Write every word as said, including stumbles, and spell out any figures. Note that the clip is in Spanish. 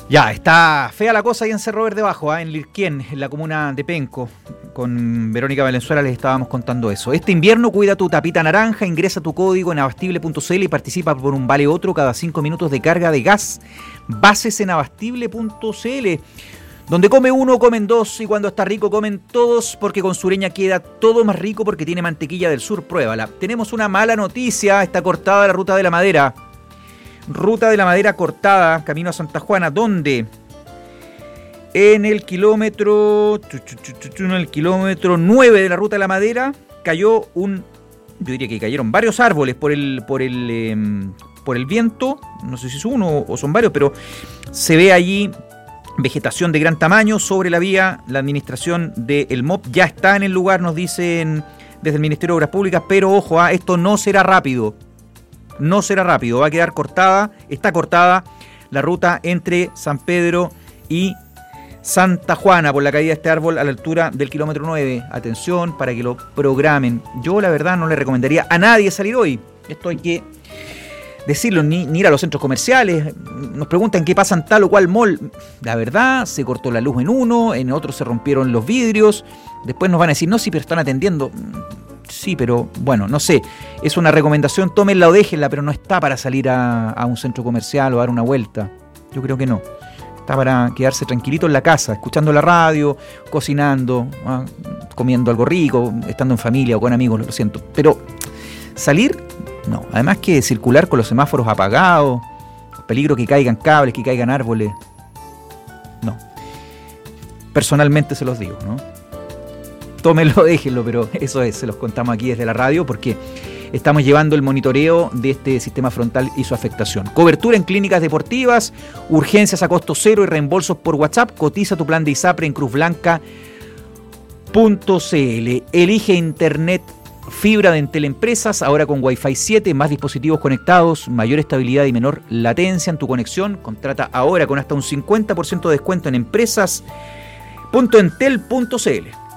Ya, está fea la cosa ahí en Cerro Verde Bajo, ¿eh? En Lirquén, en la comuna de Penco. Con Verónica Valenzuela les estábamos contando eso. Este invierno cuida tu tapita naranja, ingresa tu código en abastible punto c l y participa por un vale otro cada cinco minutos de carga de gas. Bases en abastible punto c l. Donde come uno, comen dos, y cuando está rico comen todos, porque con Sureña queda todo más rico porque tiene mantequilla del sur, pruébala. Tenemos una mala noticia, está cortada la ruta de la madera. Ruta de la madera cortada, camino a Santa Juana, ¿dónde? En el kilómetro, en el kilómetro nueve de la ruta de la madera cayó un, yo diría que cayeron varios árboles por el, por el, eh, por el viento, no sé si es uno o son varios, pero se ve allí vegetación de gran tamaño sobre la vía. La administración del M O P ya está en el lugar, nos dicen desde el Ministerio de Obras Públicas, pero ojo, ah, esto no será rápido. No será rápido, va a quedar cortada, está cortada la ruta entre San Pedro y Santa Juana por la caída de este árbol a la altura del kilómetro nueve. Atención para que lo programen. Yo la verdad no le recomendaría a nadie salir hoy. Esto hay que decirlo, ni, ni ir a los centros comerciales. Nos preguntan qué pasa en tal o cual mall. La verdad, se cortó la luz en uno, en otro se rompieron los vidrios. Después nos van a decir, no, sí, pero están atendiendo. Sí, pero bueno, no sé, es una recomendación, tómenla o déjenla, pero no está para salir a, a un centro comercial o dar una vuelta. Yo creo que no. Está para quedarse tranquilito en la casa, escuchando la radio, cocinando, ¿ah? Comiendo algo rico, estando en familia o con amigos, lo siento. Pero salir, no. Además que circular con los semáforos apagados, peligro que caigan cables, que caigan árboles. No. Personalmente se los digo, ¿no? Tómenlo, déjenlo, pero eso es, se los contamos aquí desde la radio porque estamos llevando el monitoreo de este sistema frontal y su afectación. Cobertura en clínicas deportivas, urgencias a costo cero y reembolsos por WhatsApp. Cotiza tu plan de ISAPRE en cruz blanca punto c l. Elige internet fibra de Entel Empresas, ahora con Wi-Fi siete, más dispositivos conectados, mayor estabilidad y menor latencia en tu conexión. Contrata ahora con hasta un cincuenta por ciento de descuento en empresas punto entel punto c l.